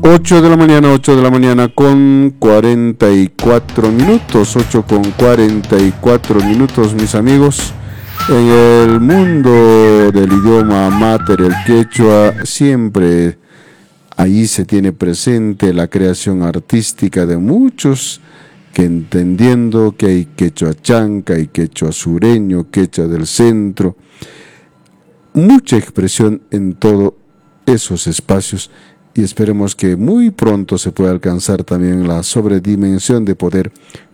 8 de la mañana con 44 minutos, 8 con 44 minutos, mis amigos. En el mundo del idioma mater, el quechua, siempre allí se tiene presente la creación artística de muchos, que entendiendo que hay quechua chanca, hay quechua sureño, quechua del centro, mucha expresión en todos esos espacios. Y esperemos que muy pronto se pueda alcanzar también la sobredimensión de poder